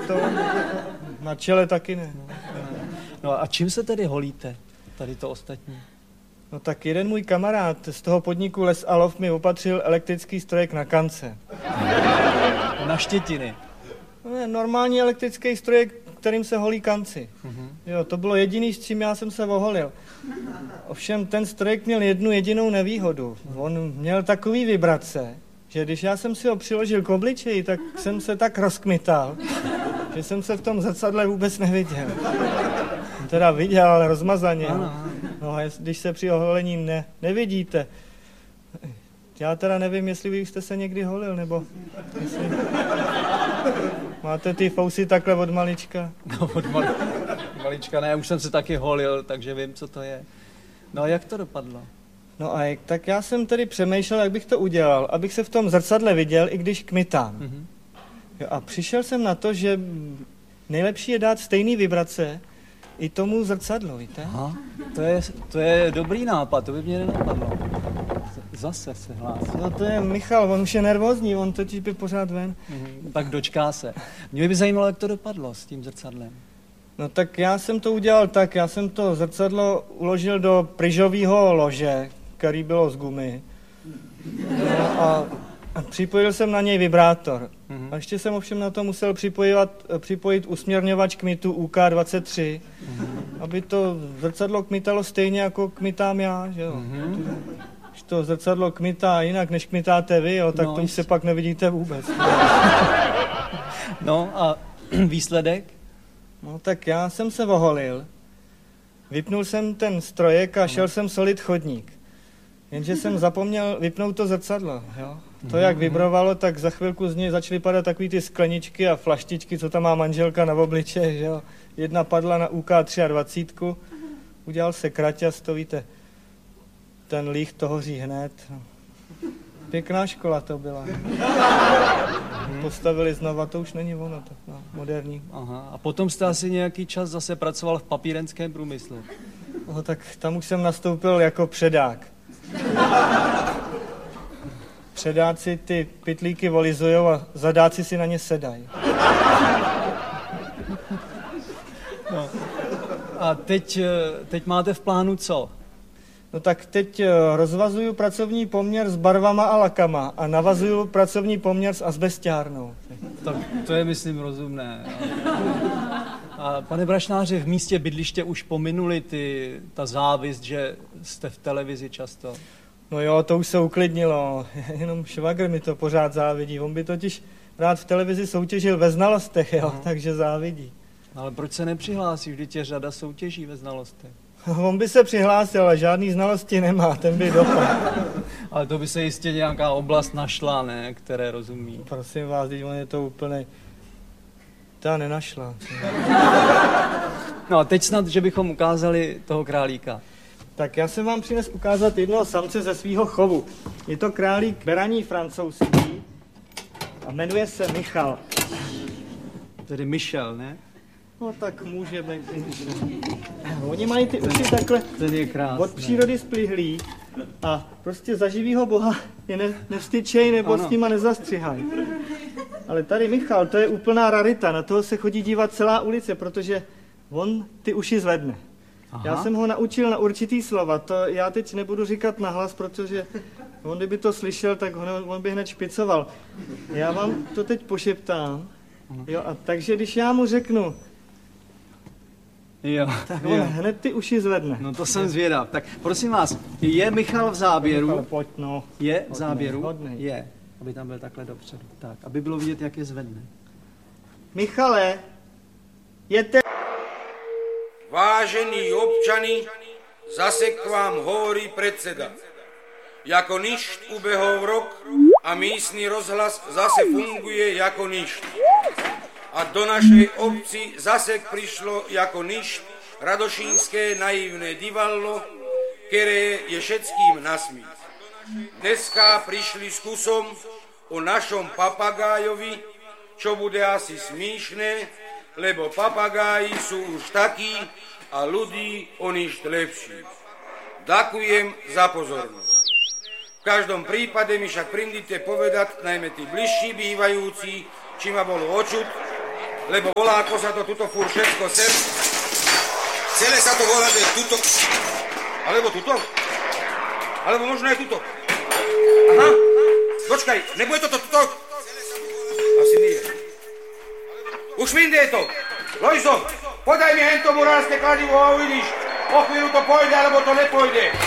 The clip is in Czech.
to na čele taky ne. No a čím se tedy holíte, tady to ostatní? No tak jeden můj kamarád z toho podniku Les a Lov mi opatřil elektrický strojek na kance. Na štětiny. No, normální elektrický strojek, kterým se holí kanci. Jo, to bylo jediný, s čím já jsem se oholil. Ovšem ten strojek měl jednu jedinou nevýhodu. On měl takový vibrace, že když já jsem si ho přiložil k obličeji, tak jsem se tak rozkmital, že jsem se v tom zrcadle vůbec neviděl. Teda viděl, ale rozmazaně. No a když se při oholení nevidíte. Já teda nevím, jestli vy jste se někdy holil, nebo jestli máte ty fousy takhle od malička. No od malička ne, už jsem se taky holil, takže vím, co to je. No a jak to dopadlo? No a tak já jsem tedy přemýšlel, jak bych to udělal, abych se v tom zrcadle viděl, i když kmitám. Jo, a přišel jsem na to, že nejlepší je dát stejný vibrace i tomu zrcadlu, víte? Aha, to je dobrý nápad, to by mě nenapadlo. Zase se hlásí. No to je Michal, on už je nervózní, on totiž by pořád ven. Tak dočká se. Mě by zajímalo, jak to dopadlo s tím zrcadlem. No tak já jsem to udělal tak, já jsem to zrcadlo uložil do pryžového lože, který bylo z gumy. No a připojil jsem na něj vibrátor. A ještě jsem ovšem na to musel připojit usměrňovač kmitu UK23, aby to zrcadlo kmitalo stejně, jako kmitám já, že jo. Když to zrcadlo kmitá jinak, než kmitáte vy, jo, tak to už se pak nevidíte vůbec. No a výsledek? No tak já jsem se oholil, vypnul jsem ten strojek a šel jsem solit chodník. Jenže jsem zapomněl vypnout to zrcadlo, jo. To, jak vibrovalo, tak za chvilku z něj začaly padat takový ty skleničky a flaštičky, co tam má manželka na obličeji, že jo. Jedna padla na UK23, udělal se kraťas, to víte, ten líh to hoří hned. Pěkná škola to byla. Postavili znova, to už není ono, to no, moderní. Aha, a potom jste asi nějaký čas zase pracoval v papírenském průmyslu. No tak tam už jsem nastoupil jako předák. Předáci ty pytlíky volizujou a zadáci si na ně sedají. No. A teď máte v plánu co? No tak teď rozvazuju pracovní poměr s barvama a lakama a navazuju pracovní poměr s azbestiárnou. Tak to je, myslím, rozumné. A pane brašnáři, v místě bydliště už pominuli ta závist, že jste v televizi často? No jo, to už se uklidnilo, jenom švagr mi to pořád závidí. On by totiž rád v televizi soutěžil ve znalostech, jo, takže závidí. Ale proč se nepřihlásí? Vždyť je řada soutěží ve znalostech. On by se přihlásil, ale žádný znalosti nemá, ten by dopadl. Ale to by se jistě nějaká oblast našla, ne, které rozumí. Prosím vás, teď on je to úplně... Ta nenašla. No a teď snad, že bychom ukázali toho králíka. Tak já jsem vám přines ukázat jednoho samce ze svýho chovu. Je to králík beraní francouzský a jmenuje se Michal. Tedy Michel, ne? No tak může být. Oni mají ty uši takhle od přírody splihlý a prostě za živýho boha je nevstyčej nebo s nima nezastřihají. Ale tady Michal, to je úplná rarita, na toho se chodí dívat celá ulice, protože on ty uši zvedne. Aha. Já jsem ho naučil na určitý slova, to já teď nebudu říkat nahlas, protože on kdyby to slyšel, tak on by hned špicoval. Já vám to teď pošeptám, jo, a takže když já mu řeknu, jo, tak on hned ty uši zvedne. No to jsem zvědav. Tak prosím vás, je Michal v záběru? Michal, pojď, no. Je v záběru? Hodnej. Je, aby tam byl takhle dopředu. Tak, aby bylo vidět, jak je zvedne. Michale, jete... Vážení občani, zase k vám hovorí predseda. Jako ništ ubehol rok a místní rozhlas zase funguje jako ništ. A do našej obci zase prišlo jako ništ radošínské naivné divadlo, které je všetkým nasmích. Dneska prišli s kusom o našom papagájovi, čo bude asi smíšné, lebo papagáji sú už takí a ľudí o ništ lepší. Ďakujem za pozornosť. V každom prípade mi však prindite povedať, najmä tí bližší bývajúci, či ma bolo očuť, lebo volá, ako sa to tuto furt všetko sem. Celé sa to volá, že tuto. Alebo tuto? Alebo možno aj tuto. Aha, počkaj, nebude toto tuto? Asi nie. Už vinde je to. Lojzo, podaj mi hento murárske kladivo a uvidíš. O chvíľu to pôjde, alebo to nepôjde.